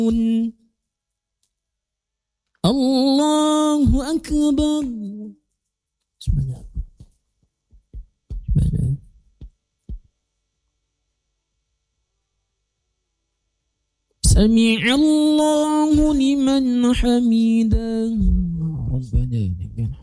Allahu Akbar. Bismillah. Bismillah. Sami'allahu liman hamidah. Rabbana lakal